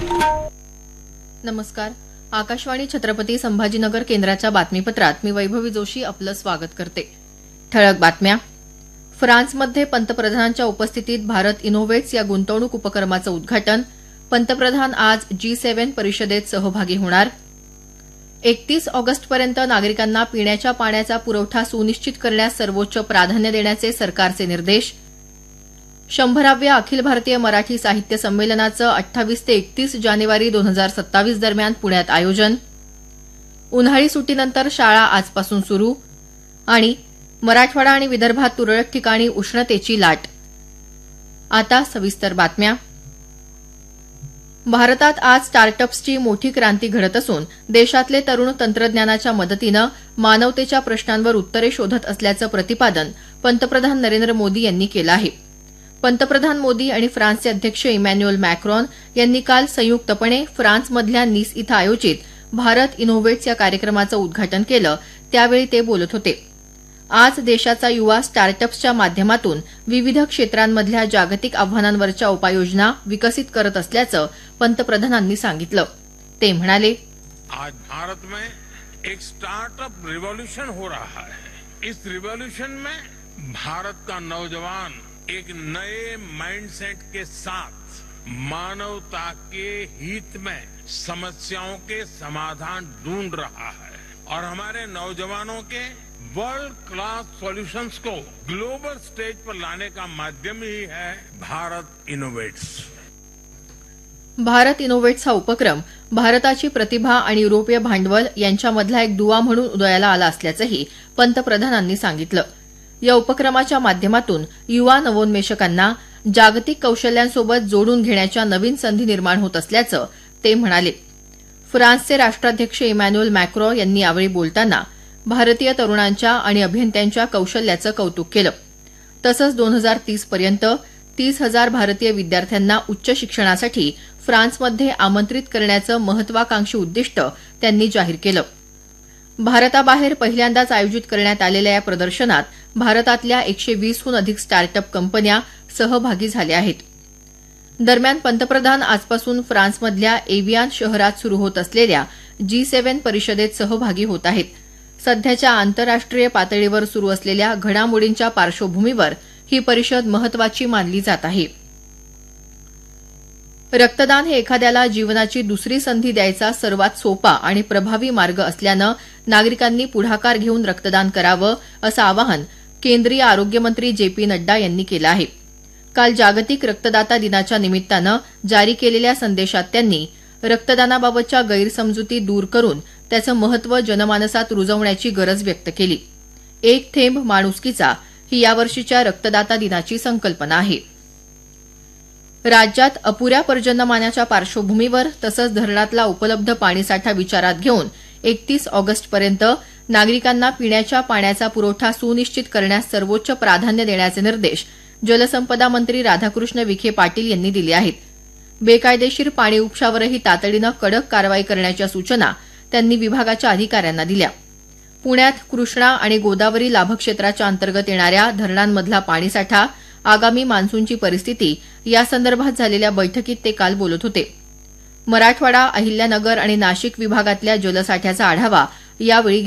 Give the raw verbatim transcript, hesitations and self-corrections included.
नमस्कार. आकाशवाणी छत्रपती संभाजीनगर केंद्राच्या बातमीपत्रात मी वैभवी जोशी आपलं स्वागत करते. ठळक बातम्या. फ्रान्समध्ये पंतप्रधानांच्या उपस्थितीत भारत इनोव्हेट्स या गुंतवणूक उपक्रमाचं उद्घाटन. पंतप्रधान आज जी सेव्हन परिषदेत सहभागी होणार. एकतीस ऑगस्टपर्यंत नागरिकांना पिण्याच्या पाण्याचा पुरवठा सुनिश्चित करण्यास सर्वोच्च प्राधान्य देण्याचे सरकारचे निर्देश. शंभराव्या अखिल भारतीय मराठी साहित्य संमेलनाचं अठ्ठावीस ते एकतीस जानेवारी दोन हजार सत्तावीस दरम्यान पुण्यात आयोजन. उन्हाळी सुट्टीनंतर शाळा आजपासून सुरू. आणि मराठवाडा आणि विदर्भात तुरळक ठिकाणी उष्णतेची लाट. आता सविस्तर बातम्या. भारतात आज स्टार्टअप्सची मोठी क्रांती घडत असून देशातले तरुण तंत्रज्ञानाच्या मदतीनं मानवतेच्या प्रश्नांवर उत्तरे शोधत असल्याचं प्रतिपादन पंतप्रधान नरेंद्र मोदी यांनी केलं आहे. पंतप्रधान मोदी आणि फ्रान्सचे अध्यक्ष इमॅन्युअल मॅक्रॉन यांनी काल संयुक्तपणे फ्रान्समधल्या निस इथं आयोजित भारत इनोव्हेट्स या कार्यक्रमाचं उद्घाटन केलं त्यावेळी ते बोलत होते. आज देशाचा युवा स्टार्टअप्सच्या माध्यमातून विविध क्षेत्रांमधल्या जागतिक आव्हानांवरच्या उपाययोजना विकसित करत असल्याचं पंतप्रधानांनी सांगितलं. ते म्हणाले, आज भारत में एक स्टार्टअप रिवॉल्यूशन हो रहा है. इस रिवॉल्यूशन में भारत का नौजवान एक नए माइंडसेट के साथ मानवता के हित में समस्याओं के समाधान ढूंढ रहा है और हमारे नौजवानों के वर्ल्ड क्लास सॉल्यूशंस को ग्लोबल स्टेज पर लाने का माध्यम ही है भारत इनोवेट्स. भारत इनोव्हेट्स हा उपक्रम भारताची प्रतिभा आणि युरोपीय भांडवल यांच्यामधला एक दुवा म्हणून उदयाला आला असल्याचंही पंतप्रधानांनी सांगितलं. या उपक्रमाच्या माध्यमातून युवा नवोन्मेषकांना जागतिक कौशल्यांसोबत जोडून घेण्याच्या नवीन संधी निर्माण होत असल्याचं ते म्हणाले. फ्रान्सचे राष्ट्राध्यक्ष इमॅन्युअल मॅक्रॉ यांनी यावेळी बोलताना भारतीय तरुणांच्या आणि अभियंत्यांच्या कौशल्याचं कौतुक केलं. तसंच दोन हजार तीस पर्यंत तीस हजार भारतीय विद्यार्थ्यांना उच्च शिक्षणासाठी फ्रान्समध्ये आमंत्रित करण्याचं महत्वाकांक्षी उद्दिष्ट त्यांनी जाहीर केलं. भारताबाहेर पहिल्यांदाच आयोजित करण्यात आलेल्या या प्रदर्शनात भारतातल्या एकशे वीसहून अधिक स्टार्टअप कंपन्या सहभागी झाल्या आहेत. दरम्यान पंतप्रधान आजपासून फ्रान्समधल्या एव्हियान शहरात सुरू होत असलेल्या जी सेव्हन परिषदेत सहभागी होत आहेत. सध्याच्या आंतरराष्ट्रीय पातळीवर सुरू असलेल्या घडामोडींच्या पार्श्वभूमीवर ही परिषद महत्वाची मानली जात आहे. रक्तदान हे एखाद्याला जीवनाची दुसरी संधी द्यायचा सर्वात सोपा आणि प्रभावी मार्ग असल्यानं नागरिकांनी पुढाकार घेऊन रक्तदान करावं असं आवाहन केंद्रीय आरोग्यमंत्री जे पी नड्डा यांनी केलं आहे. काल जागतिक रक्तदाता दिनाच्या निमित्तानं जारी केलेल्या संदेशात त्यांनी रक्तदानाबाबतच्या गैरसमजुती दूर करून त्याचं महत्त्व जनमानसात रुजवण्याची गरज व्यक्त केली. एक थेंब माणुसकीचा ही यावर्षीच्या रक्तदाता दिनाची संकल्पना आहे. राज्यात अपुऱ्या पर्जन्यमानाच्या पार्श्वभूमीवर तसंच धरणातला उपलब्ध पाणीसाठा विचारात घेऊन एकतीस ऑगस्टपर्यंत नागरिकांना पिण्याच्या पाण्याचा पुरवठा सुनिश्चित करण्यास सर्वोच्च प्राधान्य देण्याचे निर्देश जलसंपदा मंत्री राधाकृष्ण विखे पाटील यांनी दिले आहेत. बेकायदेशीर पाणी उपशावरही तातडीनं कडक कारवाई करण्याच्या सूचना त्यांनी विभागाच्या अधिकाऱ्यांना दिल्या. पुण्यात कृष्णा आणि गोदावरी लाभक्षेत्राच्या अंतर्गत येणाऱ्या धरणांमधला पाणीसाठा, आगामी मान्सूनची परिस्थिती यासंदर्भात झालेल्या बैठकीत ते काल बोलत होते. मराठवाडा, अहिल्यानगर आणि नाशिक विभागातल्या जलसाठ्याचा आढावा यावेळी